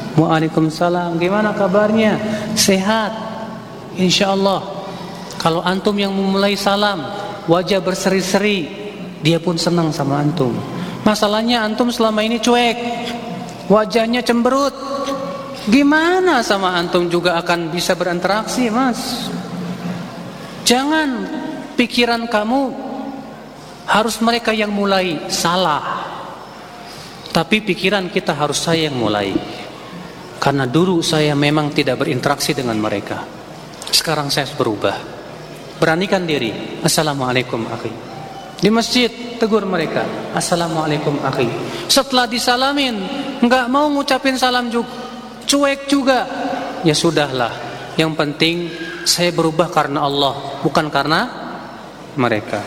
Waalaikumsalam. Gimana kabarnya? Sehat? Insya Allah. Kalau antum yang memulai salam, wajah berseri-seri, dia pun senang sama antum. Masalahnya antum selama ini cuek, wajahnya cemberut. Gimana sama antum juga akan bisa berinteraksi, Mas? Jangan pikiran kamu harus mereka yang mulai, salah. Tapi pikiran kita harus saya yang mulai. Karena dulu saya memang tidak berinteraksi dengan mereka. Sekarang saya berubah. Beranikan diri. Assalamualaikum akhi. Di masjid tegur mereka. Assalamualaikum akhi. Setelah disalamin, enggak mau ngucapin salam juga, cuek juga. Ya sudahlah. Yang penting saya berubah karena Allah, bukan karena mereka.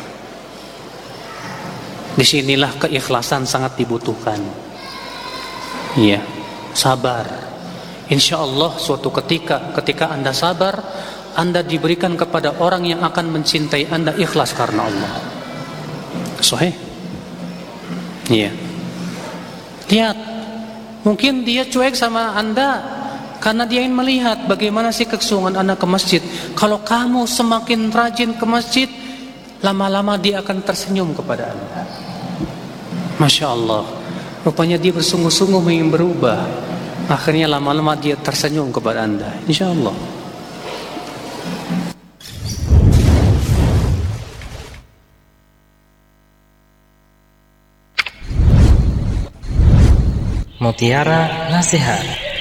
Disinilah keikhlasan sangat dibutuhkan. Iya, sabar. Insya Allah suatu ketika Anda sabar, Anda diberikan kepada orang yang akan mencintai Anda ikhlas karena Allah. Sahih? Iya. Lihat, mungkin dia cuek sama Anda karena dia ingin melihat bagaimana sih kesungguhan Anda ke masjid. Kalau kamu semakin rajin ke masjid, lama-lama dia akan tersenyum kepada Anda. Masya Allah. Rupanya dia bersungguh-sungguh ingin berubah. Akhirnya lama-lama dia tersenyum kepada Anda. Insya Allah. Mutiara Nasihat.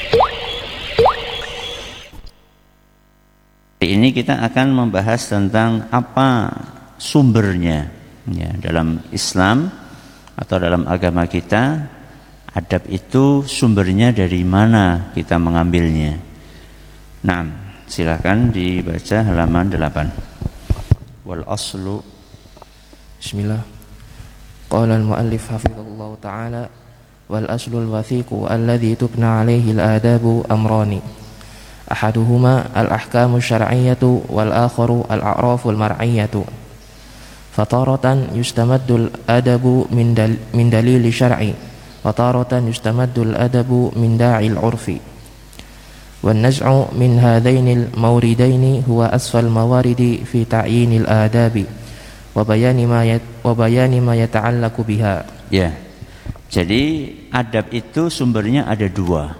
Ini kita akan membahas tentang apa sumbernya ya, dalam Islam atau dalam agama kita. Adab itu sumbernya dari mana kita mengambilnya. Nah, silakan dibaca halaman 8. Wal aslu. Bismillah. Qala al-muallif hafizallahu ta'ala wal aslul wathiqu alladhi tubna alaihi al-adabu amrani. Ahaduhuma al-ahkamu syar'iyyatu wal akharu al-a'rafu al-mar'iyyatu. Fataratan yustamaddu al-adabu min dalili syar'i wa taratan yustamaddu al-adabu min da'il 'urfi. Wan naz'u min hadainil mawridaini huwa asfal mawaridi fi ta'yinil adabi wa bayani ma yata'allaqu biha. Ya. Jadi adab itu sumbernya ada dua.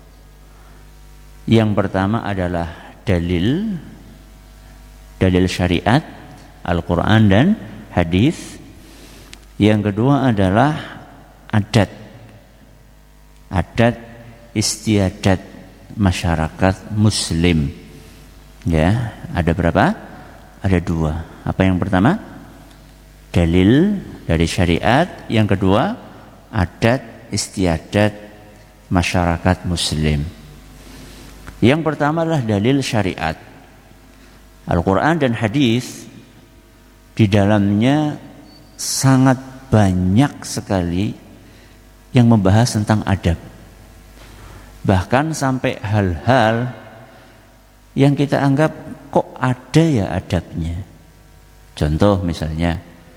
Yang pertama adalah dalil syariat Al-Quran dan hadis. Yang kedua adalah adat istiadat masyarakat muslim. Ya, ada berapa? Ada dua. Apa yang pertama? Dalil dari syariat. Yang kedua, adat istiadat masyarakat muslim. Yang pertama adalah dalil syariat. Al-Quran dan hadis di dalamnya sangat banyak sekali yang membahas tentang adab. Bahkan sampai hal-hal yang kita anggap kok ada ya adabnya. Contoh misalnya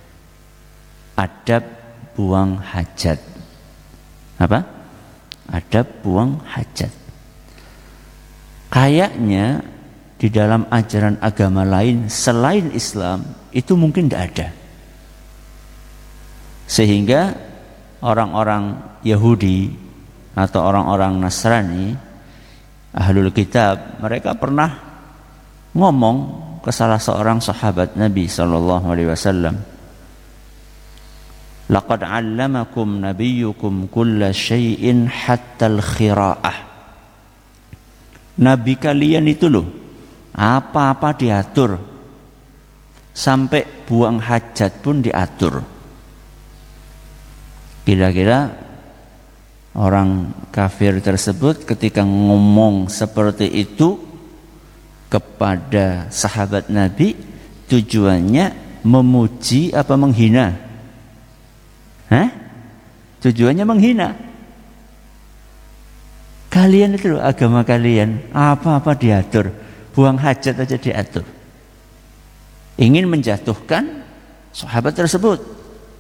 adab buang hajat. Apa? Adab buang hajat. Kayaknya di dalam ajaran agama lain selain Islam itu mungkin tidak ada. Sehingga orang-orang Yahudi atau orang-orang Nasrani, Ahlul Kitab, mereka pernah ngomong ke salah seorang sahabat Nabi SAW, laqad 'allamakum nabiyyukum kulla syai'in hatta al-khira'ah. Nabi kalian itu loh, apa-apa diatur, sampai buang hajat pun diatur. Kira-kira orang kafir tersebut ketika ngomong seperti itu kepada sahabat Nabi, tujuannya memuji apa menghina? Tujuannya menghina. Kalian itu loh, agama kalian apa-apa diatur, buang hajat aja diatur. Ingin menjatuhkan sahabat tersebut,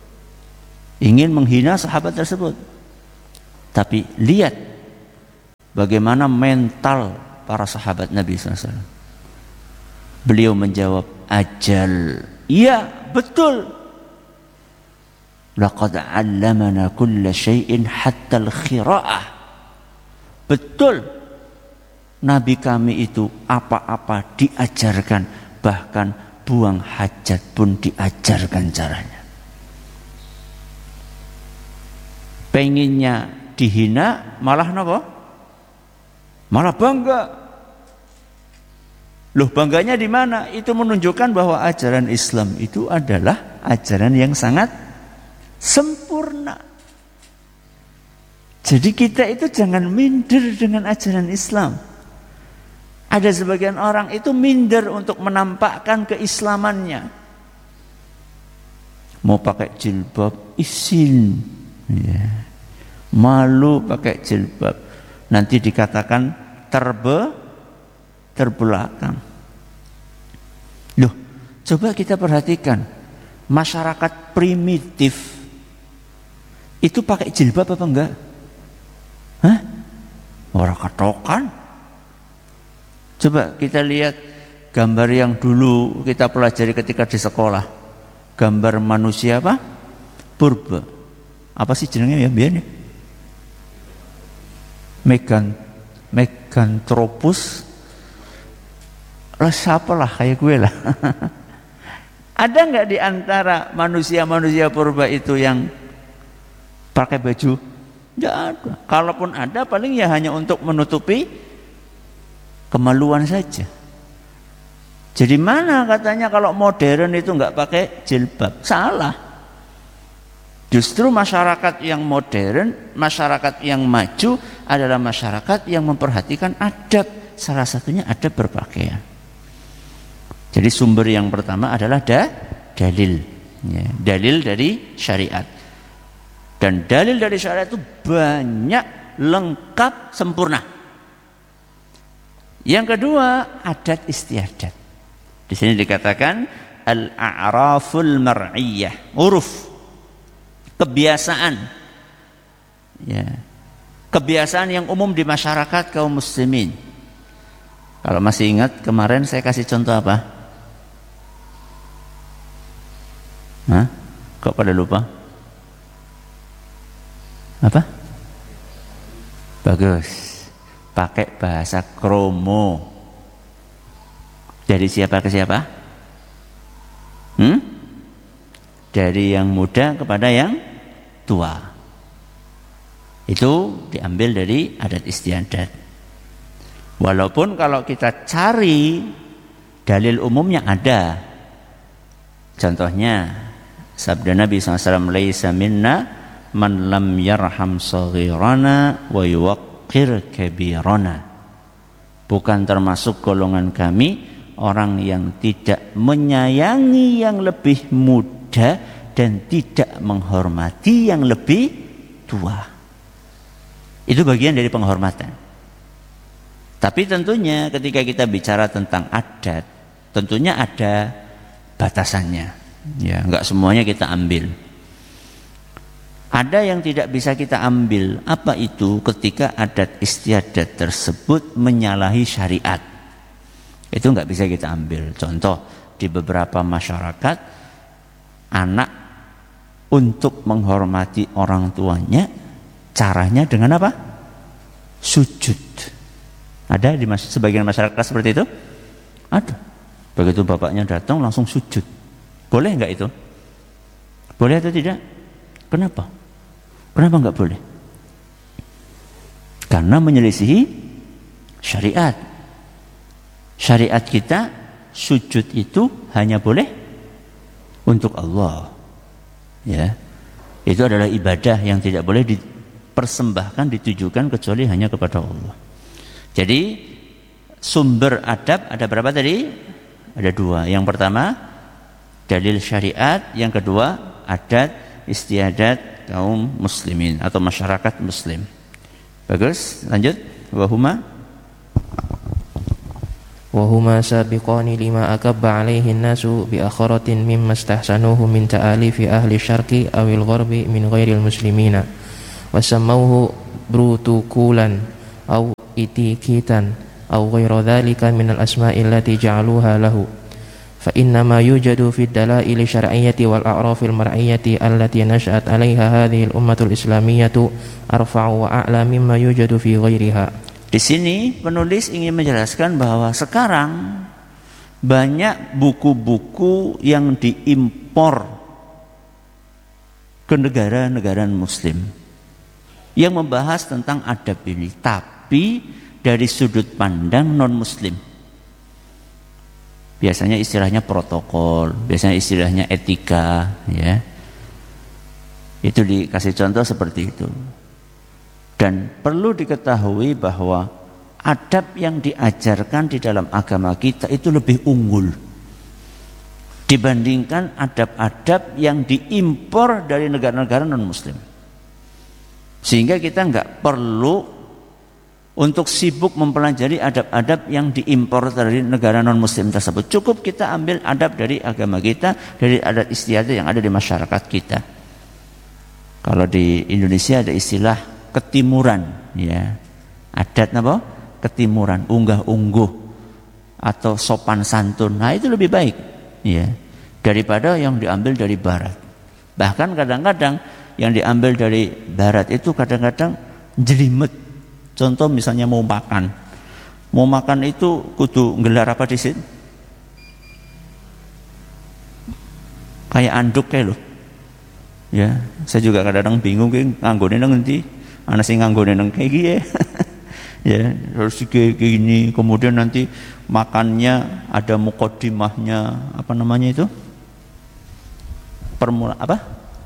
ingin menghina sahabat tersebut. Tapi lihat bagaimana mental para sahabat Nabi SAW. Beliau menjawab, ajal. Iya, betul. Laqad 'allamana kulla syai'in hatta al-khira'ah. Betul. Nabi kami itu apa-apa diajarkan, bahkan buang hajat pun diajarkan caranya. Pengennya dihina malah napa? Malah bangga. Loh, bangganya di mana? Itu menunjukkan bahwa ajaran Islam itu adalah ajaran yang sangat sempurna. Jadi kita itu jangan minder dengan ajaran Islam. Ada sebagian orang itu minder untuk menampakkan keislamannya. Mau pakai jilbab, izin. Ya. Malu pakai jilbab. Nanti dikatakan terbelakang. Loh, coba kita perhatikan. Masyarakat primitif itu pakai jilbab apa enggak? Hah? Orang katokan. Coba kita lihat gambar yang dulu kita pelajari ketika di sekolah. Gambar manusia apa? Purba. Apa sih jenengnya ya biar nih? Meganthropus. Lah siapalah kayak gue lah. Ada nggak di antara manusia-manusia purba itu yang pakai baju? Nggak ada. Kalaupun ada, paling ya hanya untuk menutupi kemaluan saja. Jadi mana katanya kalau modern itu nggak pakai jilbab? Salah. Justru masyarakat yang modern, masyarakat yang maju adalah masyarakat yang memperhatikan adab. Salah satunya adab berpakaian. Jadi sumber yang pertama adalah dalil. Ya, dalil dari syariat. Dan dalil dari syariat itu banyak, lengkap, sempurna. Yang kedua, adat istiadat. Di sini dikatakan al-a'raful mar'iyah, uruf, kebiasaan. Ya. Kebiasaan yang umum di masyarakat kaum muslimin. Kalau masih ingat kemarin saya kasih contoh apa? Hah? Kok pada lupa? Apa? Bagus. Pakai bahasa kromo. Dari siapa ke siapa? Dari yang muda kepada yang tua. Itu diambil dari adat istiadat. Walaupun kalau kita cari dalil umumnya ada. Contohnya sabda Nabi SAW, laisa minna man lam yarham saghirana wa yuwaqqir kabirana. Bukan termasuk golongan kami orang yang tidak menyayangi yang lebih muda dan tidak menghormati yang lebih tua. Itu bagian dari penghormatan. Tapi tentunya ketika kita bicara tentang adat, tentunya ada batasannya. Ya, enggak semuanya kita ambil. Ada yang tidak bisa kita ambil. Apa itu? Ketika adat istiadat tersebut menyalahi syariat. Itu enggak bisa kita ambil. Contoh, di beberapa masyarakat, anak untuk menghormati orang tuanya, caranya dengan apa? Sujud. Ada di sebagian masyarakat seperti itu? Ada. Begitu bapaknya datang langsung sujud. Boleh enggak itu? Boleh atau tidak? Kenapa? Kenapa enggak boleh? Karena menyelisihi syariat. Syariat kita sujud itu hanya boleh untuk Allah. Ya. Itu adalah ibadah yang tidak boleh dipersembahkan, ditujukan kecuali hanya kepada Allah. Jadi sumber adab ada berapa tadi? Ada dua. Yang pertama dalil syariat, yang kedua adat istiadat kaum muslimin atau masyarakat muslim. Bagus, lanjut. Wahuma sabiqani lima akabba alaihi nasu bi akharatin mimma istahsanuhu min ta'alifi ahli syarqi awil gharbi min ghairil muslimina wa sammauhu brutukulan itikitan aw ghairu dhalika min al-asma'i allati ja'aluha lahu fa inna ma yujadu fi ad-dalail syar'iyyati wal a'rafil mar'iyyati allati nasha'at 'alaiha hadhihi al-ummatul islamiyyatu arfa'u wa a'la mimma yujadu fi ghairiha. Di sini penulis ingin menjelaskan bahwa sekarang banyak buku-buku yang diimpor ke negara-negara muslim yang membahas tentang adab ini, tapi dari sudut pandang non-muslim. Biasanya istilahnya protokol, biasanya istilahnya etika, ya. Itu dikasih contoh seperti itu. Dan perlu diketahui bahwa adab yang diajarkan di dalam agama kita itu lebih unggul dibandingkan adab-adab yang diimpor dari negara-negara non-muslim. Sehingga kita nggak perlu untuk sibuk mempelajari adab-adab yang diimpor dari negara non-muslim tersebut. Cukup kita ambil adab dari agama kita, dari adat istiadat yang ada di masyarakat kita. Kalau di Indonesia ada istilah ketimuran, ya. Adat apa? Ketimuran, unggah-ungguh atau sopan santun. Nah, itu lebih baik, ya, daripada yang diambil dari barat. Bahkan kadang-kadang yang diambil dari barat itu kadang-kadang jelimet. Contoh misalnya mau makan itu kudu nggelar apa di sini? Kayak anduk kayak loh. Ya, saya juga kadang-kadang bingung nganggone nang endi? Ana sing nganggone nang kayak gini. Ya, harus kayak gini. Kemudian nanti makannya ada muqaddimahnya, apa namanya itu? Apa?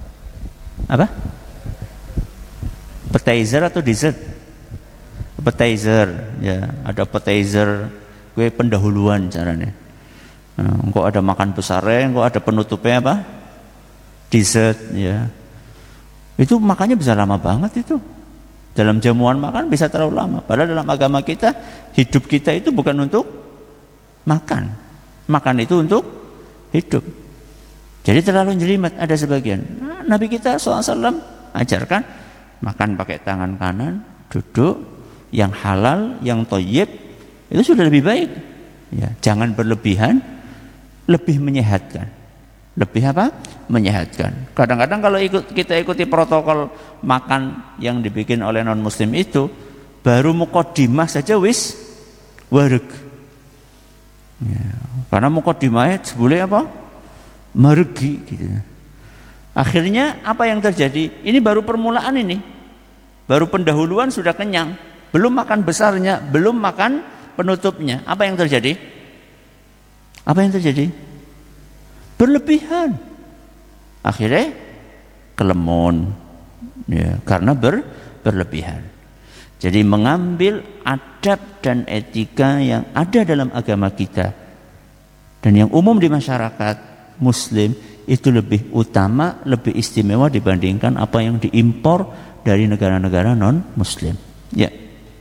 Appetizer atau dessert? Appetizer, ya, ada appetizer, gue pendahuluan caranya. Engkau ada makan besarnya, engkau ada penutupnya apa? Dessert, ya. Itu makannya bisa lama banget itu. Dalam jamuan makan bisa terlalu lama. Padahal dalam agama kita, hidup kita itu bukan untuk makan. Makan itu untuk hidup. Jadi terlalu jelimet ada sebagian. Nabi kita SAW ajarkan makan pakai tangan kanan, duduk, yang halal, yang thayyib, itu sudah lebih baik. Ya, jangan berlebihan, lebih menyehatkan. Lebih apa? Menyehatkan. Kadang-kadang kalau kita ikuti protokol makan yang dibikin oleh non-muslim itu, baru muqaddimah saja wis wareg. Ya, karena muqaddimahnya boleh apa? Maregi gitu. Akhirnya apa yang terjadi? Ini baru permulaan ini. Baru pendahuluan sudah kenyang. Belum makan besarnya, belum makan penutupnya. Apa yang terjadi? Apa yang terjadi? Berlebihan. Akhirnya kelemon, ya, karena berlebihan. Jadi mengambil adab dan etika yang ada dalam agama kita dan yang umum di masyarakat muslim itu lebih utama, lebih istimewa dibandingkan apa yang diimpor dari negara-negara non-muslim. Ya.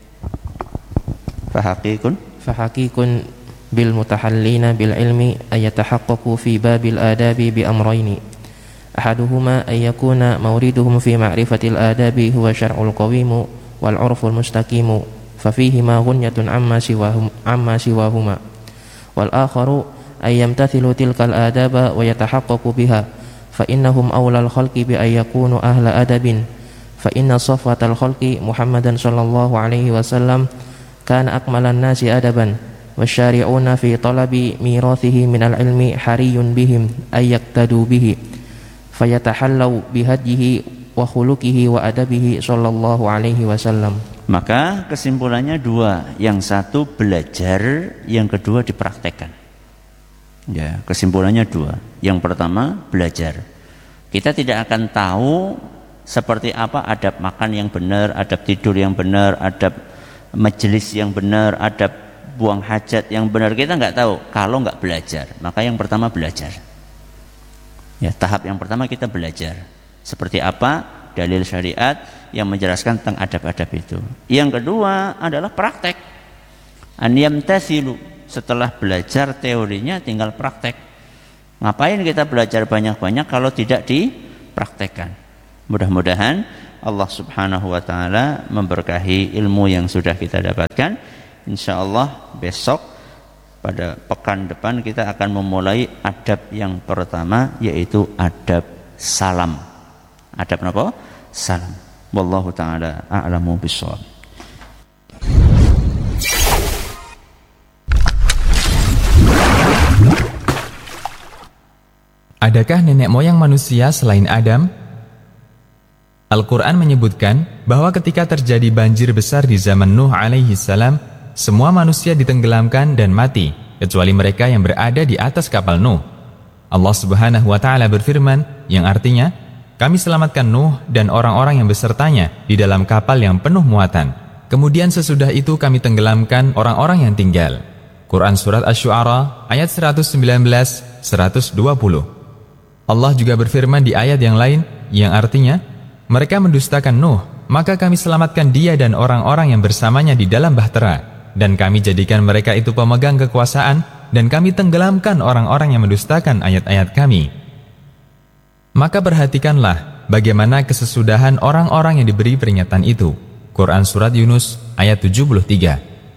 Fahaqikun bil mutahallina bil ilmi ayatahaqqaqu fi babil adabi bi amrayni ahaduhuma ay yakuna mawriduhum fi ma'rifatil adabi huwa syar'ul qawimu wal 'urful mustaqimu fa fihi ma ghunyatun amma siwahuma wal akharu ay yamtathilu tilkal adaba wa yatahaqqaqu biha fa innahum awlal khalqi bi ay yakunu ahla adabin fa inna safwatal khalqi Muhammadan sallallahu alaihi wasallam kana akmalan nasi adaban wasyari'una fi talabi mirathihi minal ilmi hariyun bihim ayyaktadu bihi fayatahallau bihadyihi wa khuluqihi wa adabihi sallallahu alaihi wasallam. Maka kesimpulannya dua, yang satu belajar, yang kedua dipraktekkan. Ya, kesimpulannya dua. Yang pertama belajar. Kita tidak akan tahu seperti apa adab makan yang benar, adab tidur yang benar, adab majelis yang benar, adab buang hajat yang benar, kita nggak tahu kalau nggak belajar. Maka yang pertama belajar. Ya, tahap yang pertama kita belajar. Seperti apa dalil syariat yang menjelaskan tentang adab-adab itu. Yang kedua adalah praktek. An yamtathilu, setelah belajar teorinya tinggal praktek. Ngapain kita belajar banyak-banyak kalau tidak dipraktekkan? Mudah-mudahan Allah Subhanahu wa taala memberkahi ilmu yang sudah kita dapatkan. Insyaallah besok pada pekan depan kita akan memulai adab yang pertama, yaitu adab salam. Adab apa? Salam. Wallahu taala a'lamu bishawab. Adakah nenek moyang manusia selain Adam? Al-Quran menyebutkan bahwa ketika terjadi banjir besar di zaman Nuh alaihi salam, semua manusia ditenggelamkan dan mati, kecuali mereka yang berada di atas kapal Nuh. Allah Subhanahu wa ta'ala berfirman, yang artinya, kami selamatkan Nuh dan orang-orang yang besertanya di dalam kapal yang penuh muatan. Kemudian sesudah itu kami tenggelamkan orang-orang yang tinggal. Quran Surat Asy-Syu'ara ayat 119-120. Allah juga berfirman di ayat yang lain, yang artinya, mereka mendustakan Nuh, maka kami selamatkan dia dan orang-orang yang bersamanya di dalam bahtera, dan kami jadikan mereka itu pemegang kekuasaan, dan kami tenggelamkan orang-orang yang mendustakan ayat-ayat kami. Maka perhatikanlah bagaimana kesesudahan orang-orang yang diberi peringatan itu. Quran Surat Yunus ayat 73.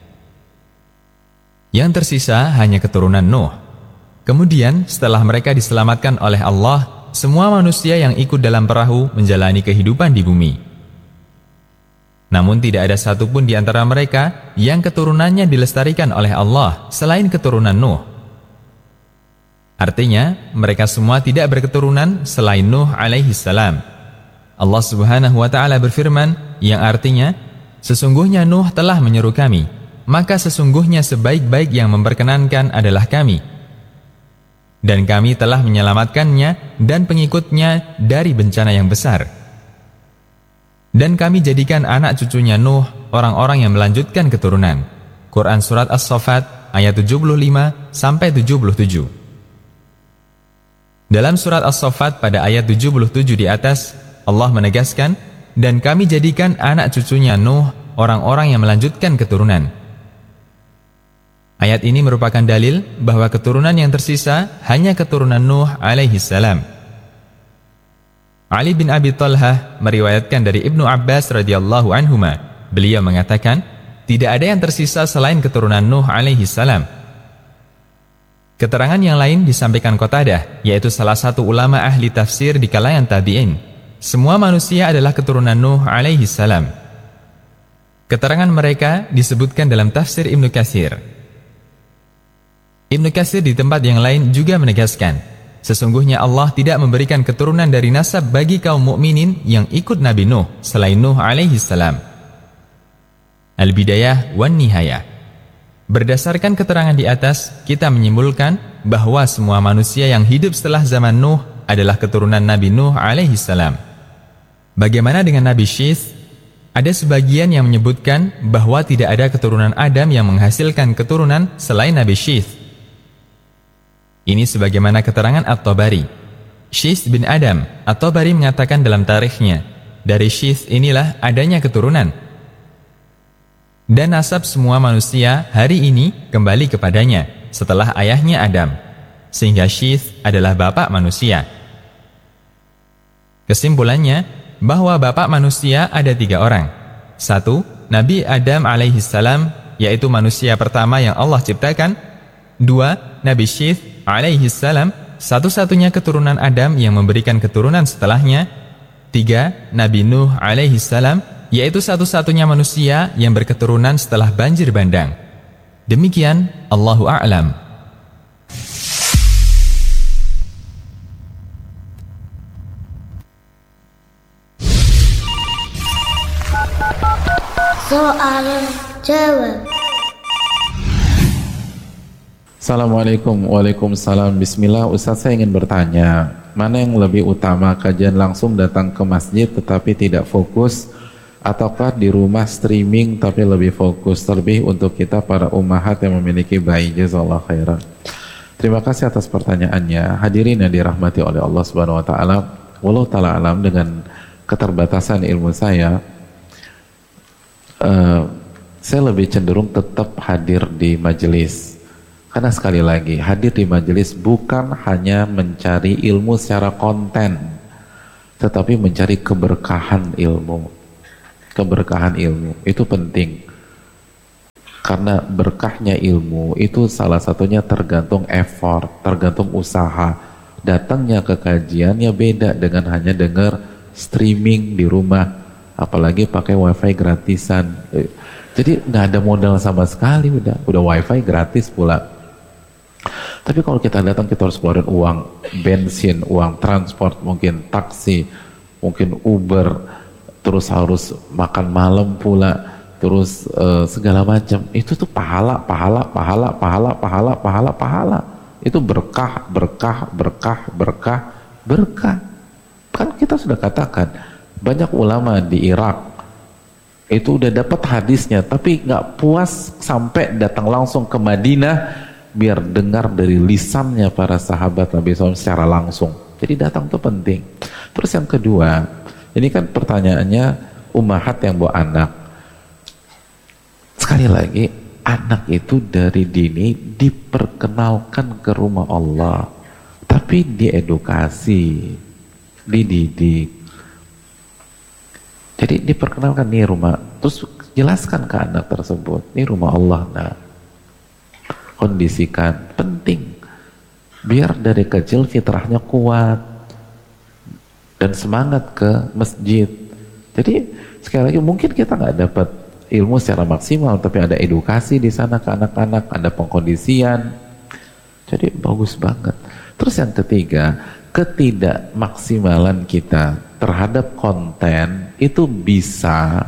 Yang tersisa hanya keturunan Nuh. Kemudian setelah mereka diselamatkan oleh Allah, semua manusia yang ikut dalam perahu menjalani kehidupan di bumi. Namun tidak ada satupun di antara mereka yang keturunannya dilestarikan oleh Allah selain keturunan Nuh. Artinya, mereka semua tidak berketurunan selain Nuh alaihi salam. Allah Subhanahu wa ta'ala berfirman, yang artinya, sesungguhnya Nuh telah menyeru kami, maka sesungguhnya sebaik-baik yang memperkenankan adalah kami. Dan kami telah menyelamatkannya dan pengikutnya dari bencana yang besar. Dan kami jadikan anak cucunya Nuh orang-orang yang melanjutkan keturunan. Quran Surat As-Saffat ayat 75-77. Dalam Surat As-Saffat pada ayat 77 di atas, Allah menegaskan, dan kami jadikan anak cucunya Nuh orang-orang yang melanjutkan keturunan. Ayat ini merupakan dalil bahwa keturunan yang tersisa hanya keturunan Nuh alaihi salam. Ali bin Abi Thalhah meriwayatkan dari Ibnu Abbas radhiyallahu anhuma, beliau mengatakan, tidak ada yang tersisa selain keturunan Nuh alaihi salam. Keterangan yang lain disampaikan Qatadah, yaitu salah satu ulama ahli tafsir di kalangan tabi'in. Semua manusia adalah keturunan Nuh alaihi salam. Keterangan mereka disebutkan dalam tafsir Ibnu Katsir. Ibnu Katsir di tempat yang lain juga menegaskan, sesungguhnya Allah tidak memberikan keturunan dari nasab bagi kaum mukminin yang ikut Nabi Nuh selain Nuh alaihi salam. Al-Bidayah wan Nihayah. Berdasarkan keterangan di atas, kita menyimpulkan bahwa semua manusia yang hidup setelah zaman Nuh adalah keturunan Nabi Nuh alaihi salam. Bagaimana dengan Nabi Syith? Ada sebagian yang menyebutkan bahwa tidak ada keturunan Adam yang menghasilkan keturunan selain Nabi Syith. Ini sebagaimana keterangan At-Tabari. Syith bin Adam, At-Tabari mengatakan dalam tarikhnya, dari Syith inilah adanya keturunan. Dan nasab semua manusia hari ini kembali kepadanya setelah ayahnya Adam, sehingga Syith adalah bapak manusia. Kesimpulannya, bahwa bapak manusia ada 3 orang. 1. Nabi Adam alaihi salam, yaitu manusia pertama yang Allah ciptakan. 2. Nabi Syith alaihi salam, satu-satunya keturunan Adam yang memberikan keturunan setelahnya. 3. Nabi Nuh alaihi salam, yaitu satu-satunya manusia yang berketurunan setelah banjir bandang. Demikian, Allahu a'lam. Soal jawab. Assalamualaikum. Waalaikumsalam. Bismillah. Ustaz, saya ingin bertanya, mana yang lebih utama, kajian langsung datang ke masjid tetapi tidak fokus, ataukah di rumah streaming tapi lebih fokus, terlebih untuk kita para ummahat yang memiliki bayi? Jazakallahu khairan. Terima kasih atas pertanyaannya. Hadirin yang dirahmati oleh Allah Subhanahu wa taala, wallahu taala alam, dengan keterbatasan ilmu saya lebih cenderung tetap hadir di majelis. Karena sekali lagi, hadir di majelis bukan hanya mencari ilmu secara konten, tetapi mencari keberkahan ilmu. Keberkahan ilmu itu penting, karena berkahnya ilmu itu salah satunya tergantung effort, tergantung usaha. Datangnya ke kajiannya beda dengan hanya dengar streaming di rumah, apalagi pakai wifi gratisan. Jadi nggak ada modal sama sekali, udah wifi gratis pula. Tapi kalau kita datang, kita harus keluarin uang bensin, uang transport, mungkin taksi, mungkin Uber, terus harus makan malam pula, terus segala macam. Itu tuh pahala. Itu berkah. Kan kita sudah katakan, banyak ulama di Irak itu udah dapat hadisnya, tapi nggak puas sampai datang langsung ke Madinah biar dengar dari lisannya para sahabat Nabi SAW secara langsung. Jadi datang tuh penting. Terus yang kedua, ini kan pertanyaannya ummahat yang bawa anak. Sekali lagi, anak itu dari dini diperkenalkan ke rumah Allah, tapi diedukasi, dididik. Jadi diperkenalkan, nih rumah, terus jelaskan ke anak tersebut, nih rumah Allah, nah kondisikan, penting biar dari kecil fitrahnya kuat dan semangat ke masjid. Jadi sekali lagi, mungkin kita nggak dapat ilmu secara maksimal, tapi ada edukasi di sana ke anak-anak, ada pengkondisian, jadi bagus banget. Terus yang ketiga, ketidakmaksimalan kita terhadap konten itu bisa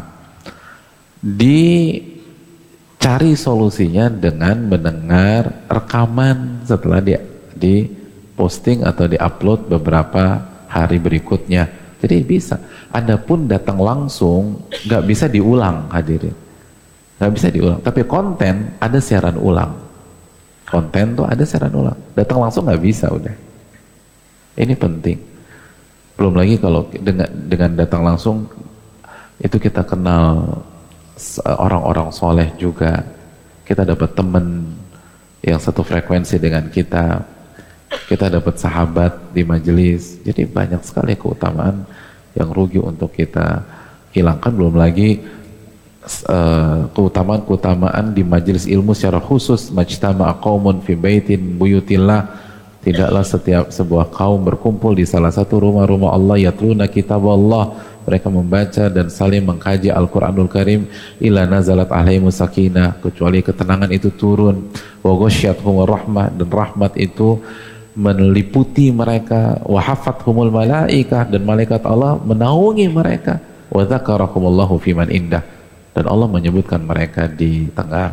dicari solusinya dengan mendengar rekaman setelah di posting atau di upload beberapa hari berikutnya. Jadi bisa. Adapun datang langsung nggak bisa diulang, hadirin, nggak bisa diulang. Tapi konten ada siaran ulang. Konten tuh ada siaran ulang. Datang langsung nggak bisa, udah. Ini penting. Belum lagi kalau dengan datang langsung itu kita kenal orang-orang soleh juga. Kita dapat teman yang satu frekuensi dengan kita. Kita dapat sahabat di majelis. Jadi banyak sekali keutamaan yang rugi untuk kita hilangkan. Belum lagi keutamaan-keutamaan di majelis ilmu secara khusus. Majtama'a qaumun fi baitin buyutillah, tidaklah setiap sebuah kaum berkumpul di salah satu rumah-rumah Allah, yatluna kitab Allah, mereka membaca dan saling mengkaji Al-Quranul Karim, ila nazalat alaihimus sakinah, kecuali ketenangan itu turun, wa ghasyiathumur rahmah, dan rahmat itu meliputi mereka, wa hafathumul malaikah, dan malaikat Allah menaungi mereka, wa dzakarakumullahu fiman indah, dan Allah menyebutkan mereka di tengah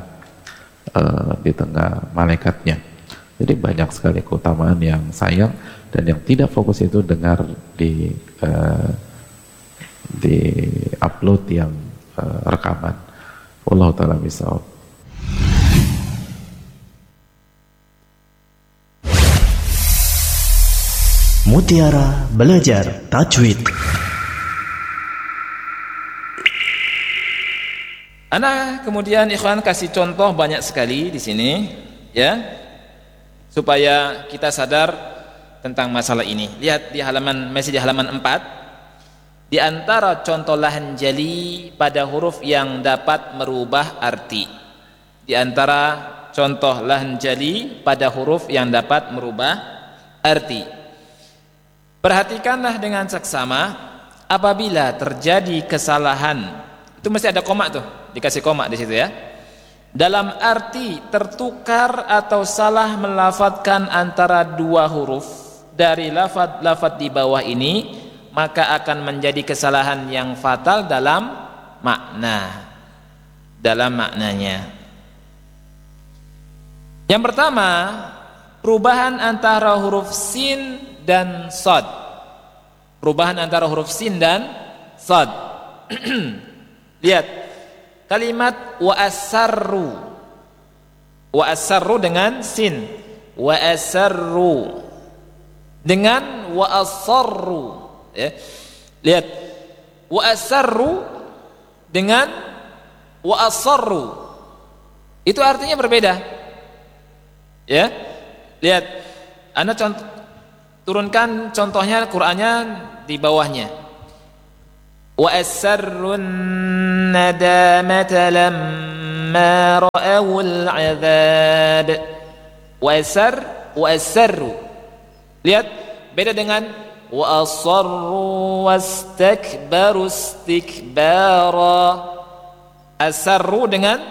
malaikatnya. Jadi banyak sekali keutamaan yang sayang, dan yang tidak fokus itu dengar di upload yang rekaman. Wallahu ta'ala bishawab. Mutiara Belajar Tajwid. Ana kemudian ikhwan kasih contoh banyak sekali di sini, ya, supaya kita sadar tentang masalah ini. Lihat di halaman, masih di halaman 4. Di antara contoh lahan jali pada huruf yang dapat merubah arti. Di antara contoh lahan jali pada huruf yang dapat merubah arti. Perhatikanlah dengan seksama, apabila terjadi kesalahan, itu mesti ada koma tuh, dikasih koma di situ ya. Dalam arti tertukar atau salah melafadzkan antara dua huruf dari lafadz di bawah ini, maka akan menjadi kesalahan yang fatal dalam maknanya. Yang pertama, perubahan antara huruf sin dan shad. Perubahan antara huruf sin dan shad. Lihat kalimat wa asarru. Wa asarru dengan sin. Wa asarru dengan wa asarru. Ya. Lihat wa asarru dengan wa asarru. Itu artinya berbeda. Ya. Lihat, Anda turunkan contohnya Qur'annya di bawahnya. Wa asarrun nadamata lamma ra'awul 'adzab. Wa asarru. Lihat beda dengan wa asarru wastakbaru istikbara. Asarru dengan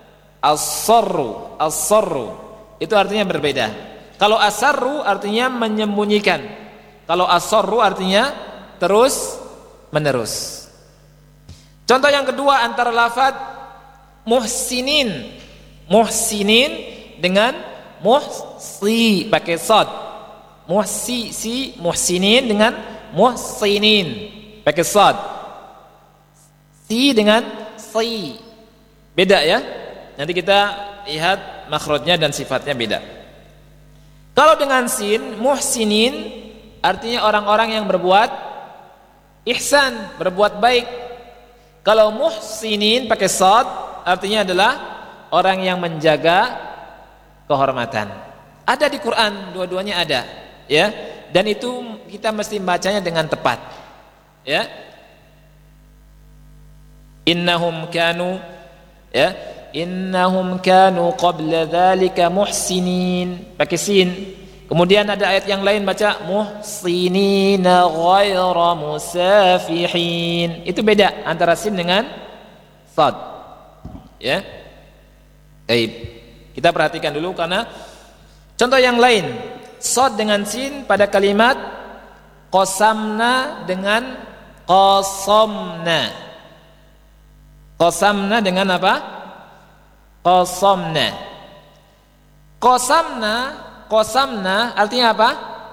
as-sarru itu artinya berbeda. Kalau asarru artinya menyembunyikan, kalau as-sarru artinya terus menerus. Contoh yang kedua antara lafaz muhsinin dengan muhsi pakai sad. Muhsinin dengan muhsinin pakai sad. Si dengan si. Beda ya. Nanti kita lihat makhrajnya dan sifatnya beda. Kalau dengan sin, muhsinin artinya orang-orang yang berbuat ihsan, berbuat baik. Kalau muhsinin pakai sad artinya adalah orang yang menjaga kehormatan. Ada di Quran, dua-duanya ada, ya. Dan itu kita mesti membacanya dengan tepat. Ya. Innahum kanu qabla dzalika muhsinin pakai sin. Kemudian ada ayat yang lain baca muhsinina ghaira musafihin. Itu beda antara sin dengan sad. Ya. Baik. Kita perhatikan dulu karena contoh yang lain, sad dengan sin pada kalimat qasamna dengan qasamna. Qasamna dengan apa? Qasamna. Qasamna artinya apa?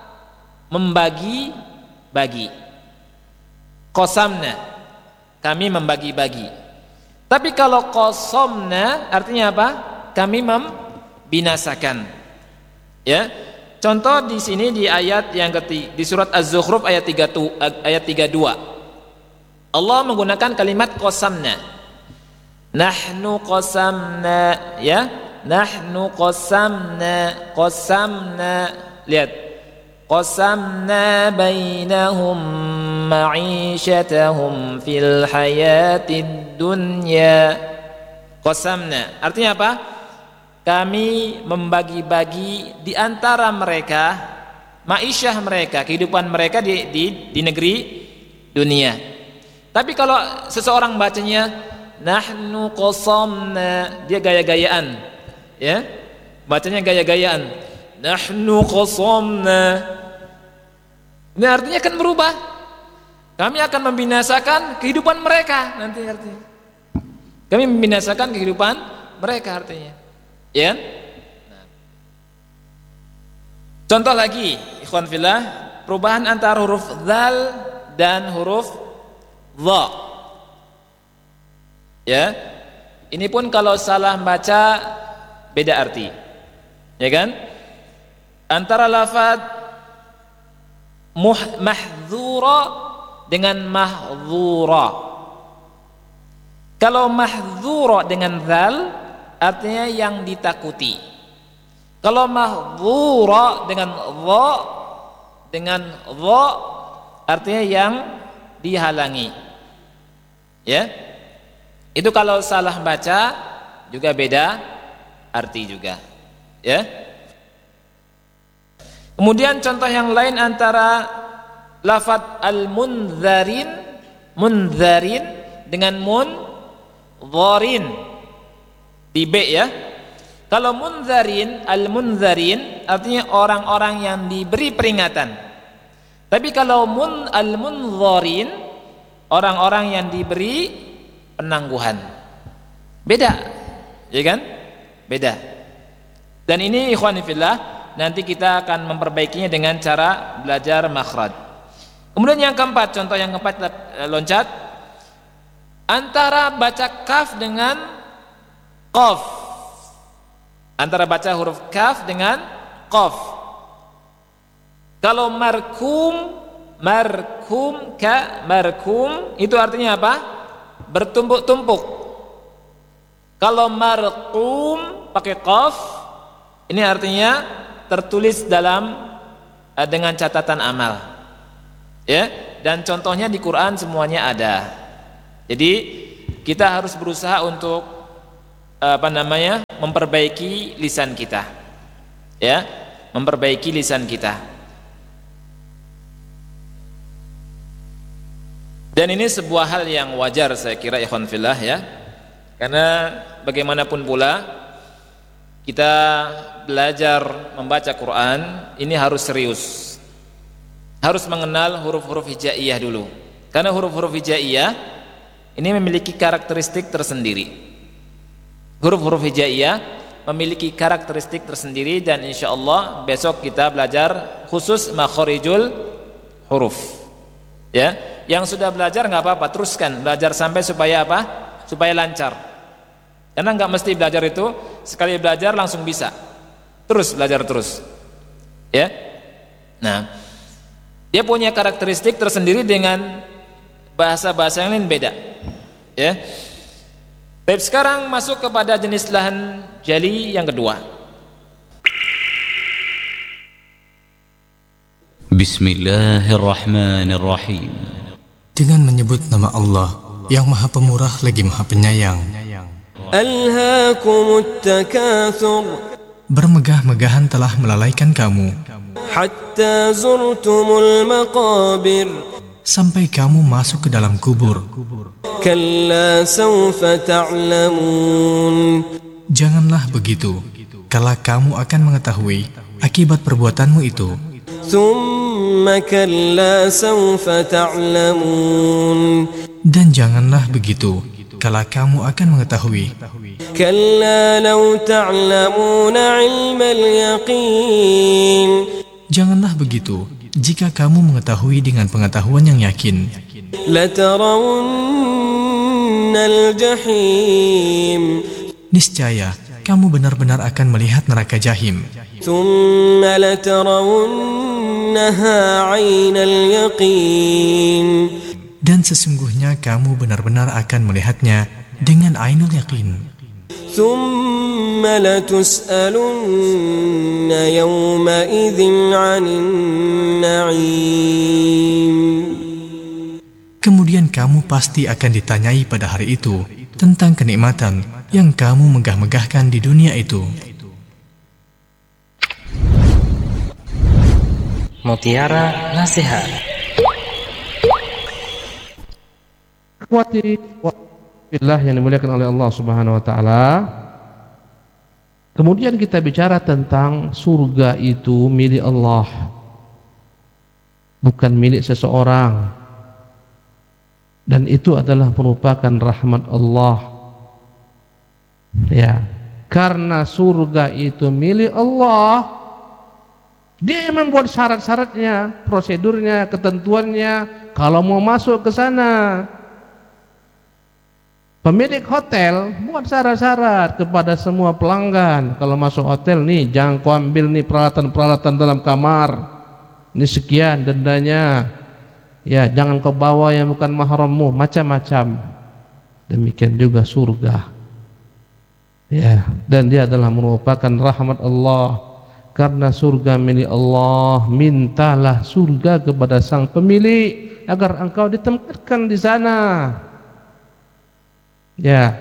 Membagi-bagi. Qasamna, kami membagi-bagi. Tapi kalau qasamna artinya apa? Kami membinasakan. Ya. Contoh di sini di ayat yang ketiga di surat Az-Zukhruf ayat 32. Allah menggunakan kalimat qasamna. Nahnu qasamna, ya. Nahnu qasamna. Lihat. Qasamna bainahum ma'isyatahum fil hayatid dunya. Qasamna artinya apa? Kami membagi-bagi di antara mereka ma'isyah mereka, kehidupan mereka di negeri dunia. Tapi kalau seseorang bacanya nahnu qasamna, dia gaya-gayaan, ya, bacanya gaya-gayaan. Nahnu qasamna, ini artinya akan berubah. Kami akan membinasakan kehidupan mereka nanti artinya. Kami membinasakan kehidupan mereka artinya, ya. Nah. Contoh lagi, ikhwan fillah, perubahan antara huruf dzal dan huruf dha. Ya, ini pun kalau salah baca beda arti, ya kan? Antara lafaz mahdzura dengan mahdzura. Kalau mahdzura dengan dzal artinya yang ditakuti. Kalau mahdzura dengan dha artinya yang dihalangi. Ya. Itu kalau salah baca juga beda arti juga, ya. Kemudian contoh yang lain antara lafaz al-munzarin dengan munzarin di B, ya. Kalau al-munzarin artinya orang-orang yang diberi peringatan. Tapi kalau al-munzarin orang-orang yang diberi penangguhan. Beda, ya kan? Beda. Dan ini ikhwan fillah, nanti kita akan memperbaikinya dengan cara belajar makhraj. Kemudian yang keempat, contoh yang keempat, loncat antara baca kaf dengan qaf. Antara baca huruf kaf dengan qaf. Kalau markum itu artinya apa? Bertumpuk-tumpuk. Kalau marqum pakai qaf, ini artinya tertulis dengan catatan amal. Ya, dan contohnya di Quran semuanya ada. Jadi kita harus berusaha untuk memperbaiki lisan kita, ya, memperbaiki lisan kita. Dan ini sebuah hal yang wajar saya kira, ikhwan fillah, ya, karena bagaimanapun pula kita belajar membaca Quran ini harus serius, harus mengenal huruf-huruf hijaiyah dulu, karena huruf-huruf hijaiyah ini memiliki karakteristik tersendiri. Huruf-huruf hijaiyah memiliki karakteristik tersendiri, dan insya Allah besok kita belajar khusus makhorijul huruf, ya. Yang sudah belajar nggak apa-apa, teruskan belajar sampai supaya apa? Supaya lancar. Karena nggak mesti belajar itu sekali belajar langsung bisa. Terus belajar terus, ya. Nah, dia punya karakteristik tersendiri dengan bahasa-bahasa yang lain beda, ya. Baik, sekarang masuk kepada jenis lahan jali yang kedua. Bismillahirrahmanirrahim. Dengan menyebut nama Allah yang Maha Pemurah lagi Maha Penyayang. Alhaakumut takatsur. Bermegah-megahan telah melalaikan kamu, hatta zurtumul maqabir. Sampai kamu masuk ke dalam kubur. Kalla sawfa ta'lamun. Janganlah begitu, kelak kamu akan mengetahui akibat perbuatanmu itu. Thumma kalla sawfa ta'lamun. Dan janganlah begitu, kelak kamu akan mengetahui. Kalla law ta'lamuna 'ilmal yaqin. Janganlah begitu, jika kamu mengetahui dengan pengetahuan yang yakin. Latarawunnal jahim. Niscaya kamu benar-benar akan melihat neraka jahim. Thumma latarawunnaha 'ainal yaqin. Dan sesungguhnya kamu benar-benar akan melihatnya dengan ainul yaqin. Thumma latus'alunna yawma idzin 'anin na'im. Kemudian kamu pasti akan ditanyai pada hari itu tentang kenikmatan yang kamu megah-megahkan di dunia itu. Mutiara Nasihat. Ikhwati fillah yang dimuliakan oleh Allah Subhanahu wa taala. Kemudian kita bicara tentang surga itu milik Allah, bukan milik seseorang. Dan itu adalah merupakan rahmat Allah. Ya, karena surga itu milik Allah, Dia yang membuat syarat-syaratnya, prosedurnya, ketentuannya. Kalau mau masuk ke sana, pemilik hotel buat syarat-syarat kepada semua pelanggan. Kalau masuk hotel nih, jangan kau ambil nih peralatan-peralatan dalam kamar. Ini sekian dendanya. Ya, jangan kau bawa yang bukan mahrammu, macam-macam. Demikian juga surga. Ya, dan dia adalah merupakan rahmat Allah. Karena surga milik Allah, mintalah surga kepada sang pemilik agar engkau ditempatkan di sana. Ya,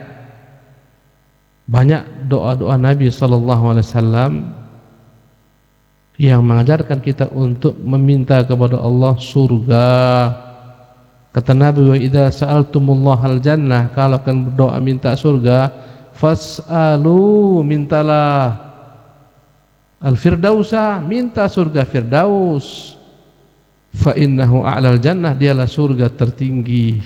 banyak doa-doa Nabi SAW yang mengajarkan kita untuk meminta kepada Allah surga. Kata Nabi, wa idza sa'altumullahal jannah, kalau akan berdoa minta surga, fas'alu, mintalah al-firdausa, minta surga firdaus, fa innahu a'lal jannah, dialah surga tertinggi.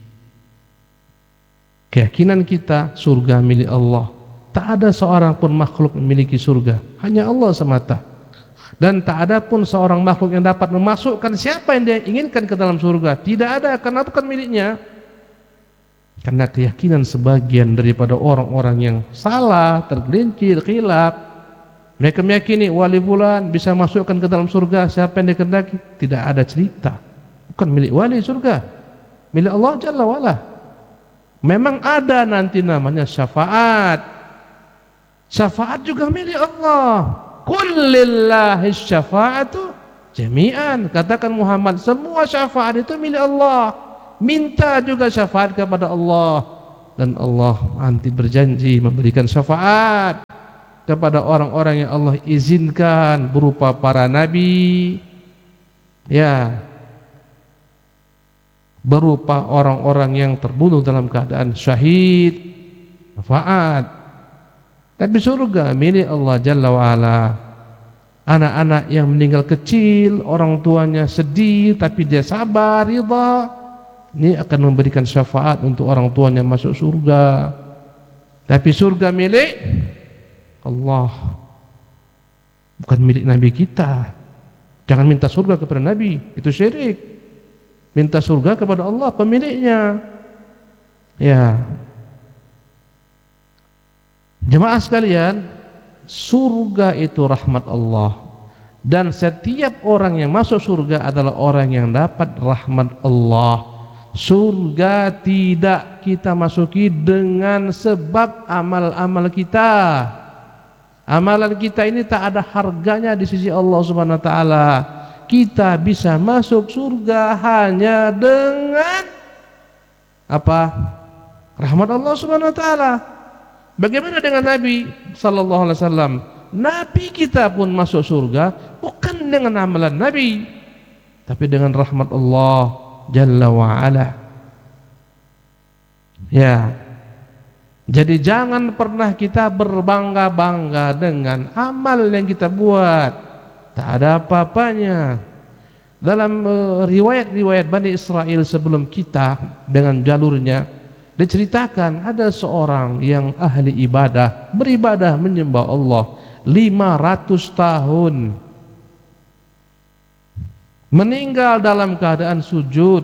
Keyakinan kita, surga milik Allah. Tak ada seorang pun makhluk memiliki surga, hanya Allah semata. Dan tak ada pun seorang makhluk yang dapat memasukkan siapa yang dia inginkan ke dalam surga. Tidak ada, karena bukan miliknya. Karena keyakinan sebagian daripada orang-orang yang salah, tergelincir, khilaf, mereka meyakini wali fulan bisa masukkan ke dalam surga siapa yang dikehendaki. Tidak ada cerita. Bukan milik wali surga, milik Allah Jalla wa'ala. Memang ada nanti namanya syafaat. Syafaat juga milik Allah. Qul lillahi syafa'atu jami'an. Katakan Muhammad, semua syafaat itu milik Allah. Minta juga syafaat kepada Allah, dan Allah nanti berjanji memberikan syafaat kepada orang-orang yang Allah izinkan berupa para nabi, ya, berupa orang-orang yang terbunuh dalam keadaan syahid, syafaat. Tapi surga milik Allah Jalla wa'ala. Anak-anak yang meninggal kecil, orang tuanya sedih tapi dia sabar, ridha, ini akan memberikan syafaat untuk orang tuanya masuk surga. Tapi surga milik Allah, bukan milik Nabi kita. Jangan minta surga kepada Nabi, itu syirik. Minta surga kepada Allah, pemiliknya. Ya, jemaah sekalian, surga itu rahmat Allah, dan setiap orang yang masuk surga adalah orang yang dapat rahmat Allah. Surga tidak kita masuki dengan sebab amal-amal kita. Amalan kita ini tak ada harganya di sisi Allah Subhanahu wa taala. Kita bisa masuk surga hanya dengan apa? Rahmat Allah Subhanahu wa taala. Bagaimana dengan Nabi sallallahu alaihi wasallam? Nabi kita pun masuk surga bukan dengan amalan Nabi, tapi dengan rahmat Allah Jalla wa'ala. Ya, jadi jangan pernah kita berbangga-bangga dengan amal yang kita buat, tak ada apa-apanya. Dalam riwayat-riwayat Bani Israel sebelum kita dengan jalurnya diceritakan ada seorang yang ahli ibadah, beribadah menyembah Allah 500 tahun, meninggal dalam keadaan sujud.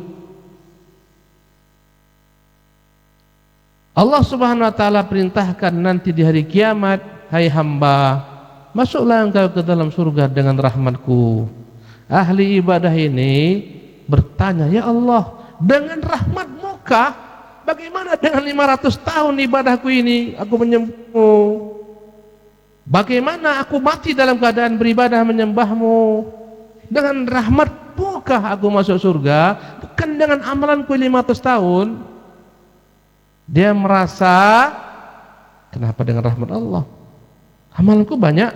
Allah Subhanahu wa taala perintahkan nanti di hari kiamat, hai hamba, masuklah engkau ke dalam surga dengan rahmatku. Ahli ibadah ini bertanya, ya Allah, dengan rahmatmu kah? Bagaimana dengan 500 tahun ibadahku ini aku menyembahmu? Bagaimana aku mati dalam keadaan beribadah menyembahmu? Dengan rahmatmu kah aku masuk surga? Bukan dengan amalanku 500 tahun. Dia merasa, kenapa dengan rahmat Allah? Amalanku banyak.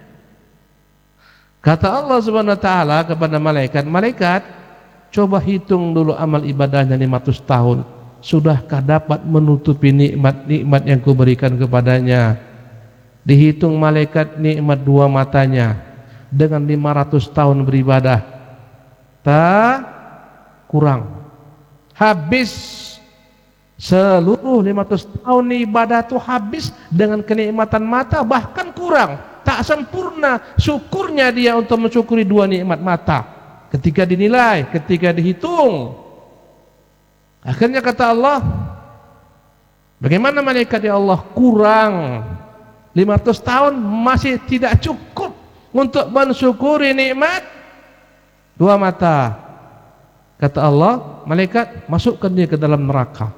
Kata Allah Subhanahu wa taala kepada malaikat, malaikat, coba hitung dulu amal ibadahnya 500 tahun. Sudahkah dapat menutupi nikmat-nikmat yang kuberikan kepadanya? Dihitung malaikat nikmat dua matanya dengan 500 tahun beribadah, tak kurang. Habis seluruh 500 tahun ibadah itu habis dengan kenikmatan mata, bahkan kurang, tak sempurna syukurnya dia untuk mensyukuri dua nikmat mata. Ketika dinilai, ketika dihitung, akhirnya kata Allah, bagaimana malaikat ya Allah, kurang 500 tahun masih tidak cukup untuk mensyukuri nikmat dua mata. Kata Allah, malaikat, masukkan dia ke dalam neraka.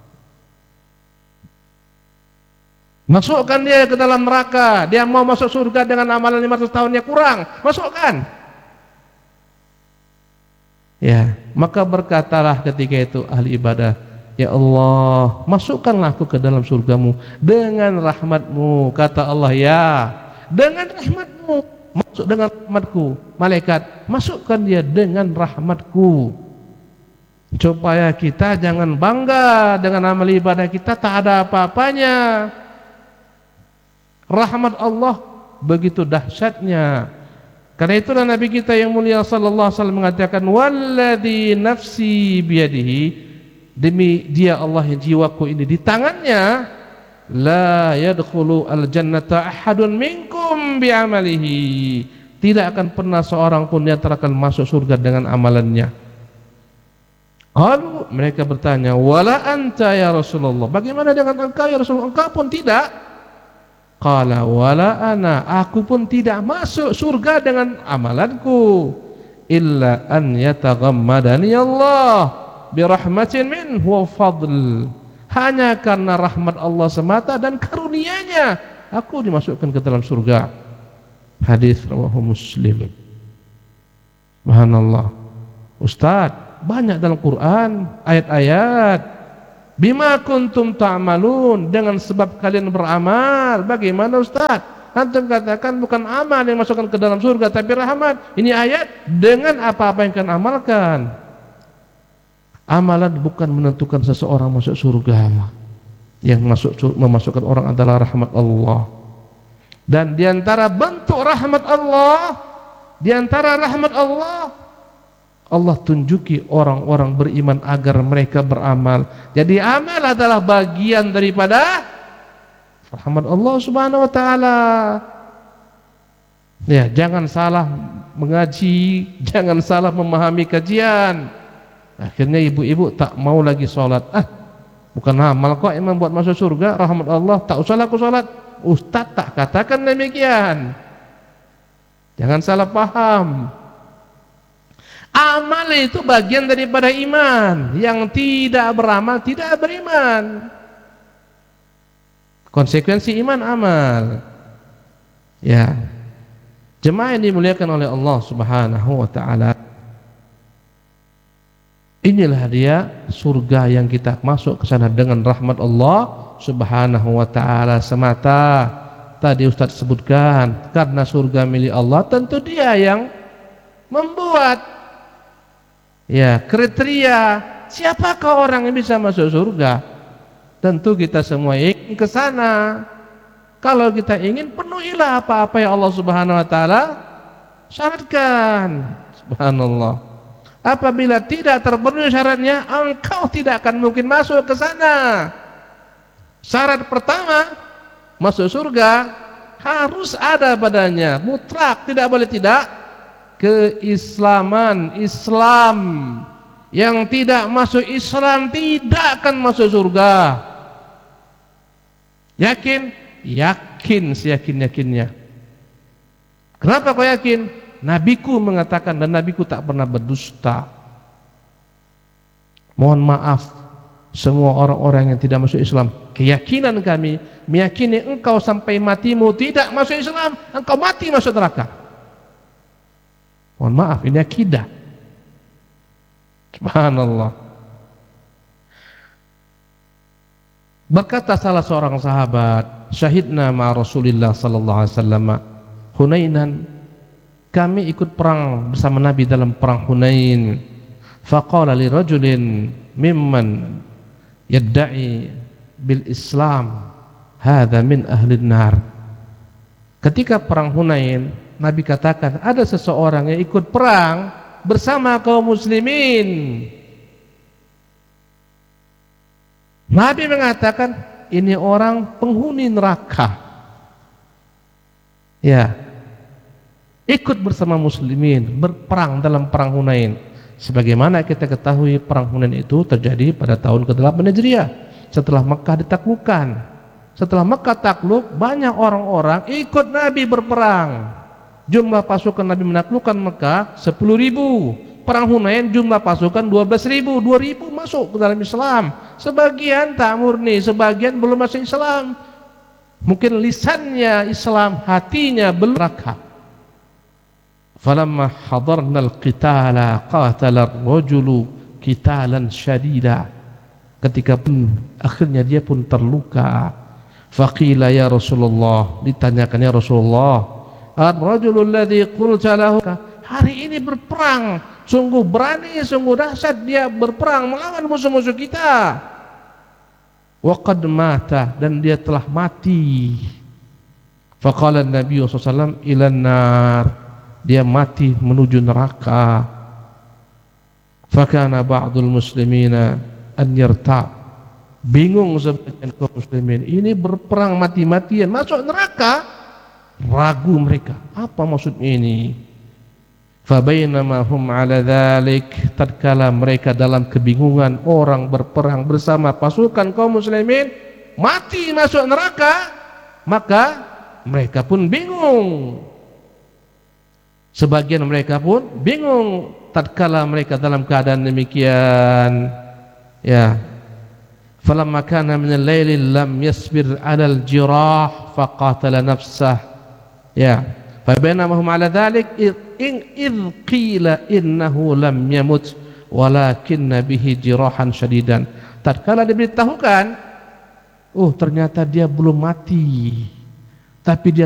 Masukkan dia ke dalam neraka. Dia mau masuk surga dengan amalan 500 tahunnya kurang, masukkan. Ya, maka berkatalah ketika itu ahli ibadah, ya Allah, masukkanlah aku ke dalam surgamu dengan rahmatmu. Kata Allah, ya, dengan rahmatmu, masuk dengan rahmatku. Malaikat, masukkan dia dengan rahmatku. Supaya kita jangan bangga dengan amal ibadah kita tak ada apa-apanya. Rahmat Allah begitu dahsyatnya. Karena itulah Nabi kita yang mulia sallallahu alaihi wasallam mengatakan, walladzi nafsi biyadihi, demi dia Allah yang jiwaku ini di tangannya, la yadkhulu al-jannata ahadun minkum bi'amalihi, tidak akan pernah seorang pun yang akan masuk surga dengan amalannya. Lalu mereka bertanya, wala anta ya Rasulullah, bagaimana dengan engkau ya Rasulullah? Engkau pun tidak. Qala wala ana, aku pun tidak masuk surga dengan amalanku, illa an yataghammadani Allah birahmatin minhu wa fadl, hanya karena rahmat Allah semata dan karunia-Nya aku dimasukkan ke dalam surga. Hadis rawahu Muslim. Subhanallah. Ustaz, banyak dalam Quran ayat-ayat bima kuntum ta'malun, dengan sebab kalian beramal. Bagaimana Ustaz? Antum katakan bukan amal yang masukkan ke dalam surga tapi rahmat. Ini ayat dengan apa-apa yang kalian amalkan. Amalan bukan menentukan seseorang masuk surga. Yang memasukkan orang adalah rahmat Allah. Dan diantara bentuk rahmat Allah, diantara rahmat Allah, Allah tunjuki orang-orang beriman agar mereka beramal. Jadi amal adalah bagian daripada rahmat Allah Subhanahu wa taala. Ya, jangan salah mengaji, jangan salah memahami kajian. Akhirnya ibu-ibu tak mau lagi sholat. Bukan amal kok yang membuat masuk surga, rahmat Allah, tak usahlah aku sholat. Ustaz tak katakan demikian. Jangan salah paham. Amal itu bagian daripada iman. Yang tidak beramal tidak beriman. Konsekuensi iman amal. Ya. Jemaah yang dimuliakan oleh Allah Subhanahu wa taala. Inilah dia surga yang kita masuk ke sana dengan rahmat Allah Subhanahu wa taala semata. Tadi Ustaz sebutkan, karena surga milik Allah, tentu dia yang membuat ya kriteria siapakah orang yang bisa masuk surga. Tentu kita semua ingin ke sana. Kalau kita ingin, penuhilah apa-apa yang Allah Subhanahu wa taala syaratkan. Subhanallah. Apabila tidak terpenuhi syaratnya, engkau tidak akan mungkin masuk ke sana. Syarat pertama masuk surga harus ada padanya, mutlak, tidak boleh tidak, keislaman, Islam. Yang tidak masuk Islam tidak akan masuk surga. Yakin? Yakin, seyakin-yakinnya. Kenapa kau yakin? Nabiku mengatakan, dan nabiku tak pernah berdusta. Mohon maaf semua orang-orang yang tidak masuk Islam. Keyakinan kami meyakini engkau sampai matimu tidak masuk Islam, engkau mati masuk neraka. Mohon maaf, ini akidah. Subhanallah. Berkata salah seorang sahabat, syahidna ma Rasulillah sallallahu alaihi wasallam Hunainan, kami ikut perang bersama Nabi dalam perang Hunain. Faqala li rajulin mimman yadda'i bil Islam, hadza min ahli nar. Ketika perang Hunain, Nabi katakan ada seseorang yang ikut perang bersama kaum muslimin. Nabi mengatakan ini orang penghuni neraka. Ya, ikut bersama muslimin berperang dalam perang Hunain. Sebagaimana kita ketahui, perang Hunain itu terjadi pada tahun ke-8 Hijriah setelah Mekah ditaklukkan. Setelah Mekah takluk, banyak orang-orang ikut Nabi berperang. Jumlah pasukan Nabi menaklukkan Mekah 10.000. Perang Hunain jumlah pasukan 12.000. 2.000 masuk ke dalam Islam. Sebagian tak murni, sebagian belum masuk Islam. Mungkin lisannya Islam, hatinya belum neraka. Falamma hadarna al-qitala qatala ar-rajulu qitalan syadida. Ketika pun akhirnya dia pun terluka. Faqila ya Rasulullah, ditanyakan ya Rasulullah, ar-rajulu alladhi qulta lahu, hari ini berperang sungguh berani, sungguh dahsyat dia berperang melawan musuh-musuh kita. Wa qad mata, dan dia telah mati. Faqala an-nabiy sallallahu alaihi wasallam ilan nar, dia mati menuju neraka. Fakana ba'dul muslimina an yarta, bingung sebagian kaum muslimin, ini berperang mati-matian masuk neraka. Ragu mereka, apa maksudnya ini? Fabainama hum ala dzalik, tatkala mereka dalam kebingungan, orang berperang bersama pasukan kaum muslimin mati masuk neraka, maka mereka pun bingung. Sebagian mereka pun bingung tatkala mereka dalam keadaan demikian. Ya. Falamma kana min al-laili lam yasbir 'ala al-jirah faqatala nafsah. Ya. Fa bainama hum 'ala dhalik id qila innahu lam yamut walakinna bihi jirahan syadidan. Tatkala diberitahukan, oh ternyata dia belum mati, tapi dia